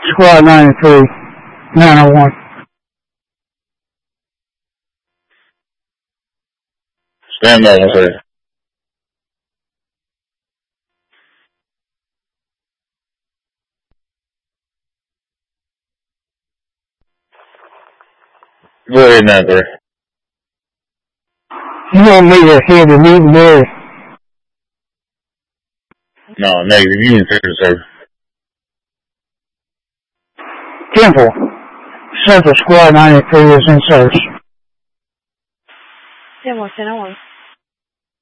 Squad 93, 901. Stand by, yes, sir. Go ahead now, sir. You want me to hear the meeting there? No, negative. You didn't say it, sir. Temple. Central Squad 93 is in search. 10-1, 10-1.